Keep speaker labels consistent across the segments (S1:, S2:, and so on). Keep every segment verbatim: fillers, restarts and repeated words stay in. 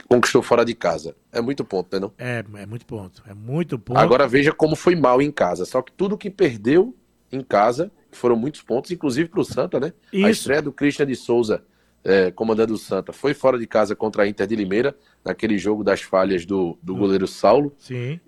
S1: conquistou fora de casa. É muito ponto, né, não?
S2: É, é muito ponto. É muito ponto.
S1: Agora veja como foi mal em casa. Só que tudo que perdeu em casa, foram muitos pontos, inclusive para o Santa, né?
S2: Isso.
S1: A estreia do Christian de Souza, é, comandando o Santa, foi fora de casa contra a Inter de Limeira, naquele jogo das falhas do, do goleiro Saulo.
S2: Sim.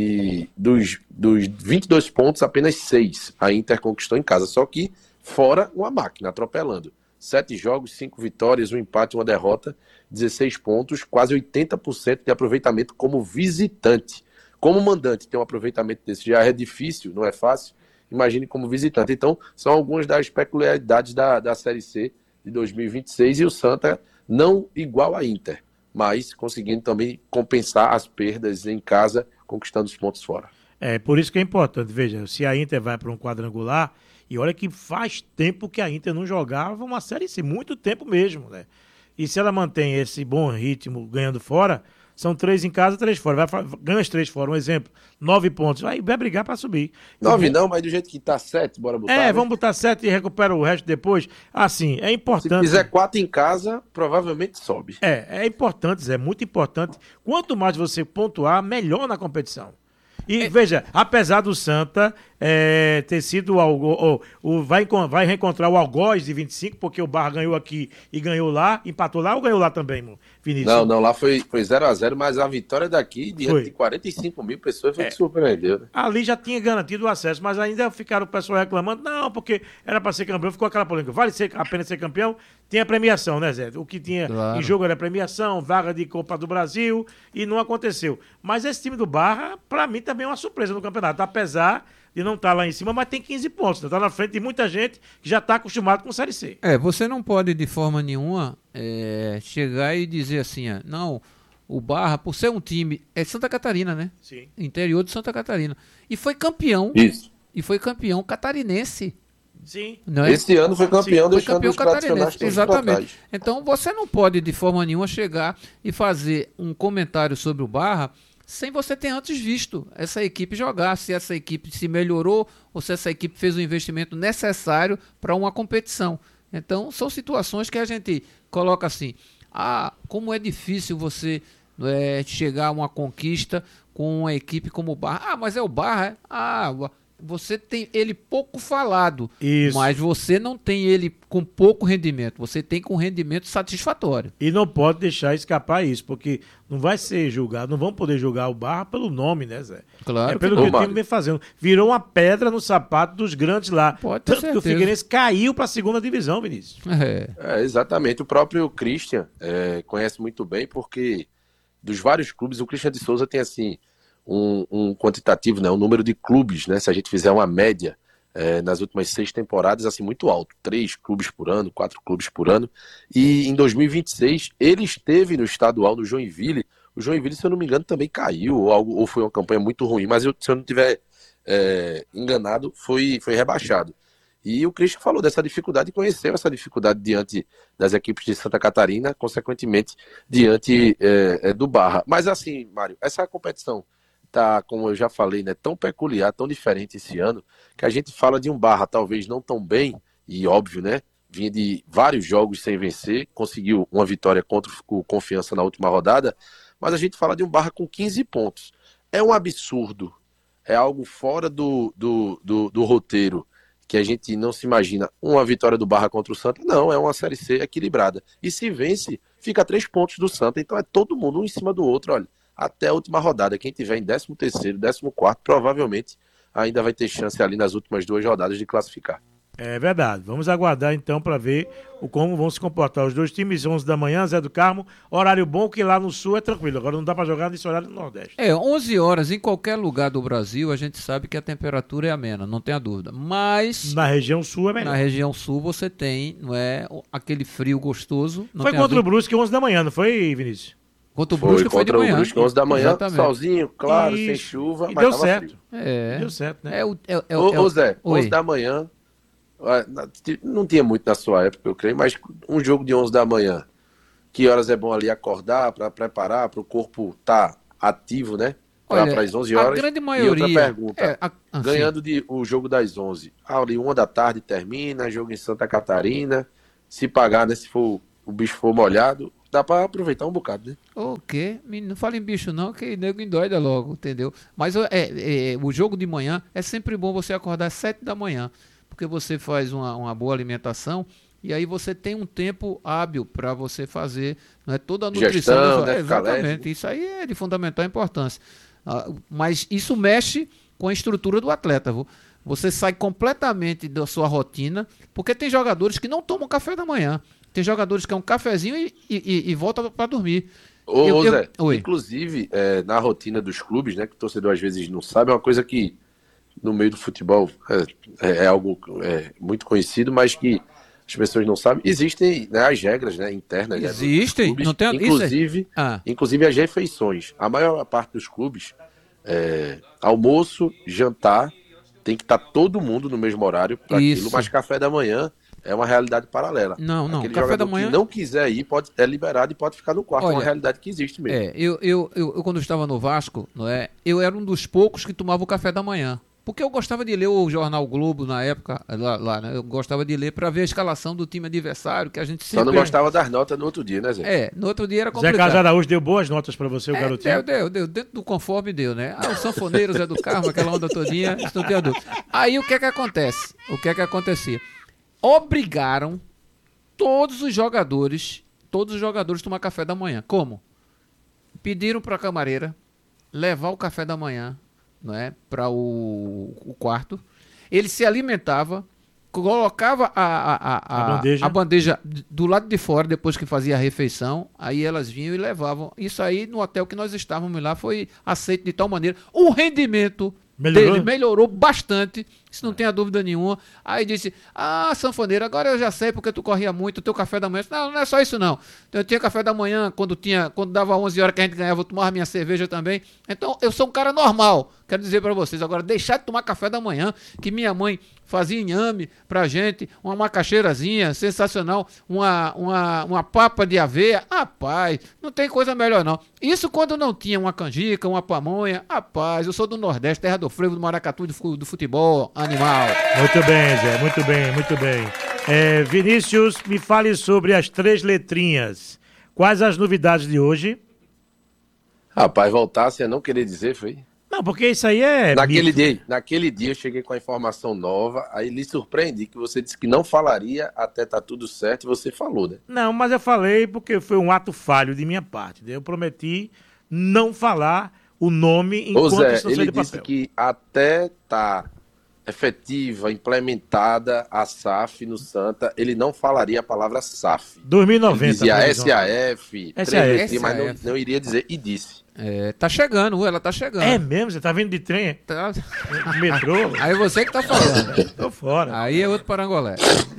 S1: E dos, dos vinte e dois pontos, apenas seis a Inter conquistou em casa. Só que fora uma máquina, atropelando. Sete jogos, cinco vitórias, um empate, uma derrota, dezesseis pontos, quase oitenta por cento de aproveitamento como visitante. Como mandante ter um aproveitamento desse já é difícil, não é fácil, imagine como visitante. Então, são algumas das peculiaridades da, da Série C de dois mil e vinte e seis, e o Santa não igual a Inter, mas conseguindo também compensar as perdas em casa, conquistando os pontos fora.
S2: É, por isso que é importante, veja, se a Inter vai para um quadrangular, e olha que faz tempo que a Inter não jogava uma Série C, muito tempo mesmo, né? E se ela mantém esse bom ritmo ganhando fora, são três em casa, três fora. Vai, ganha os três fora, um exemplo, nove pontos. Vai, vai brigar para subir.
S1: Nove não, mas do jeito que tá sete, bora botar.
S2: É,
S1: né?
S2: vamos botar sete e recupera o resto depois. Assim, é importante.
S1: Se fizer quatro em casa, provavelmente sobe.
S2: É, é importante, Zé, muito importante. Quanto mais você pontuar, melhor na competição. E é. veja, apesar do Santa é, ter sido o, o, o vai, vai reencontrar o algoz de vinte e cinco, porque o Barra ganhou aqui e ganhou lá, empatou lá ou ganhou lá também, Vinícius?
S1: Não, não, lá foi, foi zero a zero, mas a vitória daqui, diante
S2: foi.
S1: de quarenta e cinco mil pessoas, foi
S2: é.
S1: que surpreendeu. Né?
S2: Ali já tinha garantido o acesso, mas ainda ficaram o pessoal reclamando, não, porque era para ser campeão, ficou aquela polêmica. Vale ser, a pena ser campeão? Tinha premiação, né, Zé? O que tinha claro. Em jogo era premiação, vaga de Copa do Brasil, e não aconteceu. Mas esse time do Barra, para mim, também é uma surpresa no campeonato, apesar de não estar lá em cima, mas tem quinze pontos. Está na frente de muita gente que já está acostumado com Série C.
S3: É, você não pode de forma nenhuma é, chegar e dizer assim, ó, não, o Barra, por ser um time, é Santa Catarina, né?
S2: Sim.
S3: Interior de Santa Catarina. E foi campeão.
S1: Isso.
S3: E foi campeão catarinense.
S1: Sim. Não é? Esse ano foi campeão,
S3: Sim,
S1: deixando
S3: foi campeão
S1: os
S3: catarinense. Exatamente. Então você não pode de forma nenhuma chegar e fazer um comentário sobre o Barra sem você ter antes visto essa equipe jogar, se essa equipe se melhorou ou se essa equipe fez o investimento necessário para uma competição. Então, são situações que a gente coloca assim, ah, como é difícil você é, chegar a uma conquista com uma equipe como o Barra. Ah, mas é o Barra, é? Ah, você tem ele pouco falado,
S2: Isso.
S3: mas você não tem ele com pouco rendimento, você tem com rendimento satisfatório.
S2: E não pode deixar escapar isso, porque não vai ser julgado, não vão poder julgar o Barra pelo nome, né, Zé?
S3: Claro.
S2: É pelo que, que o time vem fazendo. Virou uma pedra no sapato dos grandes lá.
S3: Pode ter
S2: Tanto
S3: certeza.
S2: que o Figueirense caiu para a segunda divisão, Vinícius.
S3: É.
S1: é, exatamente. O próprio Christian é, conhece muito bem, porque dos vários clubes, o Christian de Souza tem assim Um, um quantitativo, né, um número de clubes, né, se a gente fizer uma média é, nas últimas seis temporadas, assim, muito alto, três clubes por ano, quatro clubes por ano, e em dois mil e vinte e seis ele esteve no estadual do Joinville. O Joinville, se eu não me engano, também caiu, ou, algo, ou foi uma campanha muito ruim, mas eu, se eu não estiver é, enganado, foi, foi rebaixado. E o Christian falou dessa dificuldade e conheceu essa dificuldade diante das equipes de Santa Catarina, consequentemente diante é, é, do Barra. Mas assim, Mário, essa competição tá, como eu já falei, né, tão peculiar, tão diferente esse ano, que a gente fala de um Barra talvez não tão bem, e óbvio, né, vinha de vários jogos sem vencer, conseguiu uma vitória contra o Confiança na última rodada, mas a gente fala de um Barra com quinze pontos. É um absurdo, é algo fora do, do, do, do roteiro, que a gente não se imagina uma vitória do Barra contra o Santa, não, é uma Série C equilibrada. E se vence, fica a três pontos do Santa, então é todo mundo um em cima do outro, olha. Até a última rodada. Quem tiver em décimo terceiro, décimo quarto, provavelmente ainda vai ter chance ali nas últimas duas rodadas de classificar.
S2: É verdade. Vamos aguardar então para ver o como vão se comportar os dois times. onze da manhã, Zé do Carmo. Horário bom que lá no Sul é tranquilo. Agora não dá para jogar nesse horário no Nordeste.
S3: É, onze horas em qualquer lugar do Brasil, a gente sabe que a temperatura é amena, não tenha dúvida. Mas
S2: na região Sul é melhor.
S3: Na região Sul você tem, não é, aquele frio gostoso.
S2: Foi contra o Brusque onze da manhã, não foi, Vinícius?
S3: Contra o Brusque foi, foi de manhã.
S1: O Brusque onze da manhã,
S3: exatamente.
S1: Solzinho, claro,
S2: e,
S1: sem chuva,
S2: e
S1: mas
S2: deu
S1: tava
S2: certo.
S1: frio.
S3: É.
S2: Deu certo, né?
S3: É o, é, é,
S1: ô,
S3: é,
S1: ô Zé,
S3: Oi.
S1: onze da manhã, não tinha muito na sua época, eu creio, mas um jogo de onze da manhã, que horas é bom ali acordar para preparar, para o corpo estar tá ativo, né? Para as onze horas.
S3: A grande maioria.
S1: E outra pergunta,
S3: é, a, assim.
S1: ganhando de, o jogo das onze, ali uma da tarde termina, jogo em Santa Catarina, se pagar, né, se for, o bicho for molhado, dá para aproveitar um bocado, né?
S3: O quê? Não fala em bicho não, que nego endoida logo, entendeu? Mas é, é, o jogo de manhã é sempre bom você acordar às sete da manhã, porque você faz uma, uma boa alimentação e aí você tem um tempo hábil para você fazer, não é toda a nutrição.
S1: Gestão, né?
S3: É, exatamente, isso aí é de fundamental importância. Ah, mas isso mexe com a estrutura do atleta, viu? Você sai completamente da sua rotina, porque tem jogadores que não tomam café da manhã. Tem jogadores que é um cafezinho e, e, e volta para dormir.
S1: Ô, eu, eu... Zé, Oi. Inclusive, é, na rotina dos clubes, né, que o torcedor às vezes não sabe, é uma coisa que no meio do futebol é, é algo é, muito conhecido, mas que as pessoas não sabem. Existem, né, as regras, né, internas.
S3: Existem.
S1: Né,
S3: não tem...
S1: inclusive,
S3: ah.
S1: inclusive as refeições. A maior parte dos clubes, é, almoço, jantar, tem que estar todo mundo no mesmo horário para aquilo, mas café da manhã é uma realidade paralela.
S3: Não, não.
S1: Aquele
S3: café da
S1: manhã
S3: que
S1: não quiser ir, pode, é liberado e pode ficar no quarto. Olha, é uma realidade que existe mesmo.
S3: É, eu, eu, eu, eu quando estava no Vasco, não é, eu era um dos poucos que tomava o café da manhã. Porque eu gostava de ler o Jornal Globo na época, lá, lá né? Eu gostava de ler para ver a escalação do time adversário, que a gente sempre...
S1: Só não gostava das notas no outro dia, né, Zé?
S3: É, no outro dia era complicado.
S2: Zé Carlos Araújo deu boas notas para você, o
S3: é,
S2: garotinho?
S3: Deu, deu, deu, dentro do conforme deu, né? Ah, os sanfoneiros é do Carmo, aquela onda todinha, isso não tem a dúvida. Aí o que é que acontece? O que é que acontecia? Obrigaram todos os jogadores, todos os jogadores a tomar café da manhã. Como? Pediram para a camareira levar o café da manhã, não é, para o, o quarto. Ele se alimentava, colocava a, a, a, a, a, bandeja. a bandeja do lado de fora depois que fazia a refeição, aí elas vinham e levavam. Isso aí no hotel que nós estávamos lá foi aceito de tal maneira. O rendimento melhorou? dele melhorou bastante, isso não tem a dúvida nenhuma. Aí disse, ah, sanfoneiro, agora eu já sei porque tu corria muito, o teu café da manhã. Não, não é só isso não. Eu tinha café da manhã, quando, tinha, quando dava onze horas que a gente ganhava, eu tomava minha cerveja também. Então, eu sou um cara normal, quero dizer pra vocês. Agora, deixar de tomar café da manhã, que minha mãe fazia inhame pra gente, uma macaxeirazinha sensacional, uma, uma, uma papa de aveia, rapaz, não tem coisa melhor não. Isso quando não tinha uma canjica, uma pamonha, rapaz, eu sou do Nordeste, terra do frevo, do maracatu, do, do futebol, animal.
S2: Muito bem, Zé, muito bem, muito bem. É, Vinícius, me fale sobre as três letrinhas. Quais as novidades de hoje?
S1: Rapaz, voltar sem não querer dizer, foi?
S2: Não, porque isso aí é...
S1: Naquele dia, naquele dia eu cheguei com a informação nova, aí lhe surpreendi que você disse que não falaria até tá tudo certo e você falou, né?
S2: Não, mas eu falei porque foi um ato falho de minha parte. Eu prometi não falar o nome enquanto
S1: Ô Zé,
S2: isso não
S1: ele
S2: sai de
S1: disse
S2: papel.
S1: que até tá efetiva, implementada a S A F no Santa, ele não falaria a palavra S A F.
S2: dois mil e noventa.
S1: Ele dizia S A F,
S2: S A F,
S1: mas não, não iria dizer e disse.
S3: É, tá chegando, ela tá chegando.
S2: É mesmo? Você tá vindo de trem?
S3: Tá.
S2: Metrô?
S3: Aí você que tá falando.
S2: Tô fora.
S3: Aí é outro parangolé.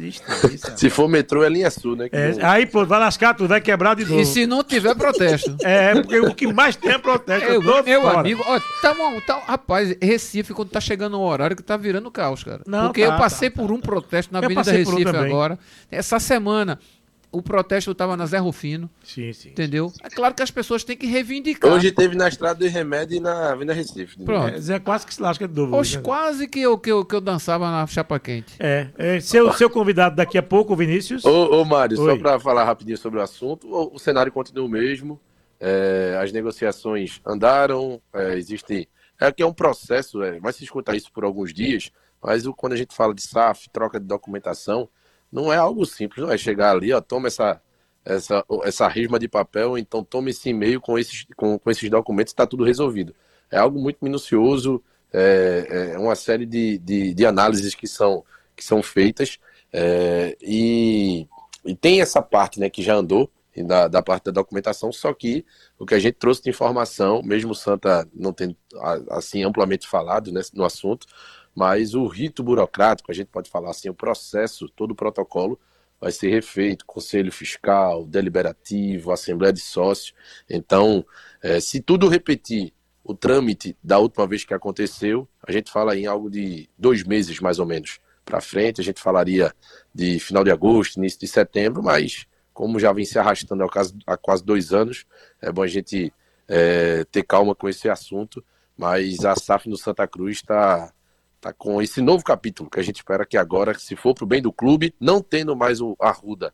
S1: Se for metrô, é linha sul, né?
S2: É,
S1: não...
S2: Aí, pô, vai lascar tudo, vai quebrar de novo.
S3: E se não tiver protesto?
S2: É, porque o que mais tem é protesto.
S3: Eu,
S2: eu
S3: meu
S2: fora.
S3: amigo, ó, tá, um, tá, rapaz, Recife, quando tá chegando um horário que tá virando caos, cara.
S2: Não,
S3: porque
S2: tá,
S3: eu passei
S2: tá,
S3: por
S2: tá,
S3: um protesto na
S2: eu
S3: Avenida
S2: Recife
S3: um agora. Essa semana, o protesto estava na Zé Rufino.
S2: Sim, sim.
S3: Entendeu? É claro que as pessoas têm que reivindicar.
S1: Hoje teve na Estrada do Remédio e na Avenida Recife.
S3: Pronto.
S2: É, Zé quase que se lasca de novo.
S3: Hoje
S2: né?
S3: quase que eu, que, eu, que eu dançava na Chapa Quente.
S2: É. é seu, seu convidado daqui a pouco, o Vinícius.
S1: Ô, ô Mário,
S2: Oi.
S1: só para falar rapidinho sobre o assunto, o, o cenário continua o mesmo. É, as negociações andaram, é, existe... É que é um processo, é, vai se escutar isso por alguns dias, mas o, quando a gente fala de S A F, troca de documentação, não é algo simples, não é chegar ali, ó, toma essa... Essa, essa risma de papel, então tome esse e-mail com esses, com, com esses documentos, está tudo resolvido. É algo muito minucioso, é, é uma série de, de, de análises que são, que são feitas, é, e, e tem essa parte, né, que já andou, da, da parte da documentação, só que o que a gente trouxe de informação, mesmo o Santa não tendo assim amplamente falado, né, no assunto, mas o rito burocrático, a gente pode falar assim, o processo, todo o protocolo, vai ser refeito, conselho fiscal, deliberativo, assembleia de sócios. Então, é, se tudo repetir o trâmite da última vez que aconteceu, a gente fala em algo de dois meses, mais ou menos, para frente. A gente falaria de final de agosto, início de setembro, mas como já vem se arrastando há quase dois anos, é bom a gente é, ter calma com esse assunto. Mas a S A F no Santa Cruz está... Tá com esse novo capítulo que a gente espera que agora, se for pro bem do clube, não tendo mais o Arruda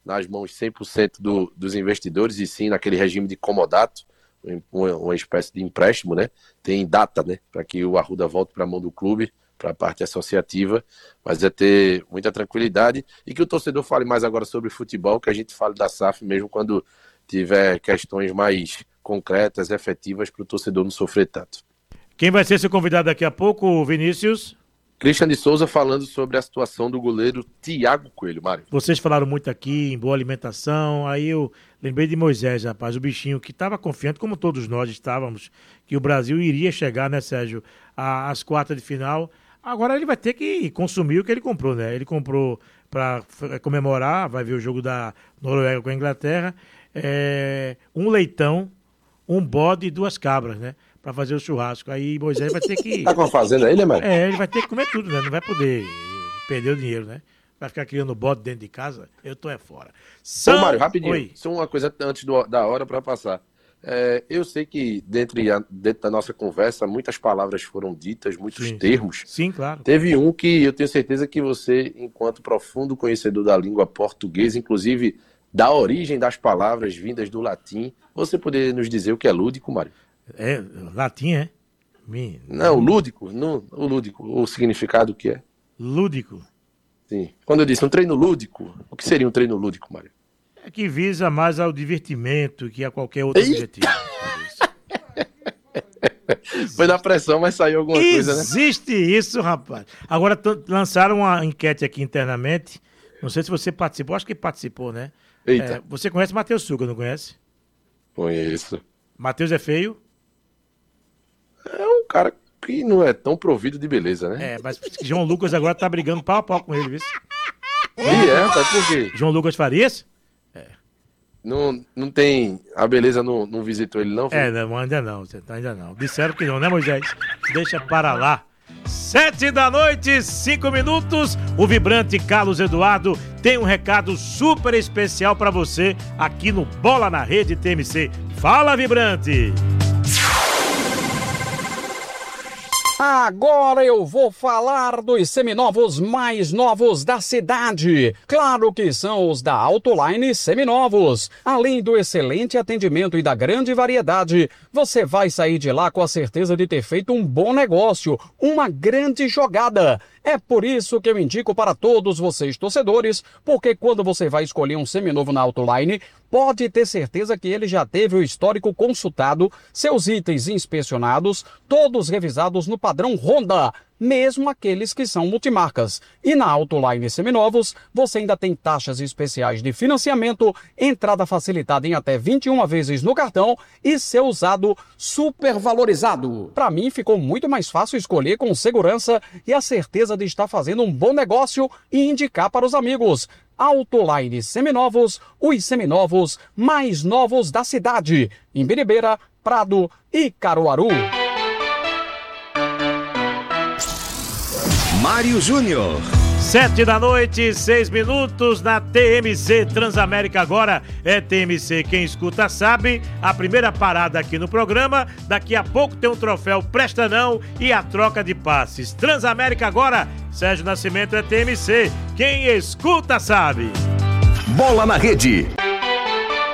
S1: nas mãos cem por cento do, dos investidores, e sim naquele regime de comodato, uma, uma espécie de empréstimo, né? Tem data, né? Para que o Arruda volte para a mão do clube, para a parte associativa, mas é ter muita tranquilidade e que o torcedor fale mais agora sobre futebol, que a gente fale da S A F mesmo quando tiver questões mais concretas, efetivas, para o torcedor não sofrer tanto.
S2: Quem vai ser seu convidado daqui a pouco, Vinícius?
S1: Christian de Souza falando sobre a situação do goleiro Thiago Coelho, Mário.
S2: Vocês falaram muito aqui em boa alimentação, aí eu lembrei de Moisés, rapaz, o bichinho que estava confiante, como todos nós estávamos, que o Brasil iria chegar, né, Sérgio, às quartas de final. Agora ele vai ter que consumir o que ele comprou, né? Ele comprou para comemorar, vai ver o jogo da Noruega com a Inglaterra, é, um leitão, um bode e duas cabras, né? Para fazer o churrasco. Aí Moisés vai ter que...
S1: Tá com a fazenda aí, né, Mário?
S2: É, ele vai ter que comer tudo, né? Não vai poder perder o dinheiro, né? Vai ficar criando bode dentro de casa, eu tô é fora. São...
S1: Ô, Mário, rapidinho.
S2: Oi.
S1: Só uma coisa antes do, da hora para passar. É, eu sei que dentro, dentro da nossa conversa muitas palavras foram ditas, muitos
S2: Sim.
S1: termos.
S2: Sim, claro.
S1: Teve um que eu tenho certeza que você, enquanto profundo conhecedor da língua portuguesa, inclusive da origem das palavras vindas do latim, você poderia nos dizer o que é lúdico, Mário?
S2: É, latim, é? Me...
S1: Não, lúdico, não, o lúdico, o significado que é?
S2: Lúdico.
S1: Sim. Quando eu disse um treino lúdico, o que seria um treino lúdico, Mário?
S2: É que visa mais ao divertimento que a qualquer outro
S1: Eita!
S2: objetivo.
S1: Foi na pressão, mas saiu alguma coisa, né?
S2: Existe isso, rapaz. Agora t- lançaram uma enquete aqui internamente. Não sei se você participou, acho que participou, né?
S1: Eita.
S2: É, você conhece Matheus Suga, não conhece?
S1: Conheço.
S2: Matheus é feio?
S1: É um cara que não é tão provido de beleza, né?
S2: É, mas João Lucas agora tá brigando pau a pau com ele, viu?
S1: E é, tá por quê?
S2: João Lucas Farias?
S1: Não, não tem... A beleza não, não visitou ele, não?
S2: É, não, ainda não, ainda não. Disseram que não, né, Moisés? Deixa para lá. Sete da noite, cinco minutos. O vibrante Carlos Eduardo tem um recado super especial para você aqui no Bola na Rede T M C. Fala, vibrante!
S4: Agora eu vou falar dos seminovos mais novos da cidade. Claro que são os da Autoline Seminovos. Além do excelente atendimento e da grande variedade, você vai sair de lá com a certeza de ter feito um bom negócio, uma grande jogada. É por isso que eu indico para todos vocês torcedores, porque quando você vai escolher um seminovo na Autoline, pode ter certeza que ele já teve o histórico consultado, seus itens inspecionados, todos revisados no padrão Honda, mesmo aqueles que são multimarcas. E na Autoline Seminovos, você ainda tem taxas especiais de financiamento, entrada facilitada em até vinte e uma vezes no cartão e seu usado super valorizado. Para mim, ficou muito mais fácil escolher com segurança e a certeza de estar fazendo um bom negócio e indicar para os amigos. Autoline Seminovos, os seminovos mais novos da cidade, em Biribeira, Prado e Caruaru.
S5: Mário Júnior.
S2: Sete da noite, seis minutos na T M C Transamérica. Agora é T M C, quem escuta sabe. A primeira parada aqui no programa. Daqui a pouco tem um troféu Presta Não e a troca de passes. Transamérica agora, Sérgio Nascimento é T M C, quem escuta sabe.
S5: Bola na Rede.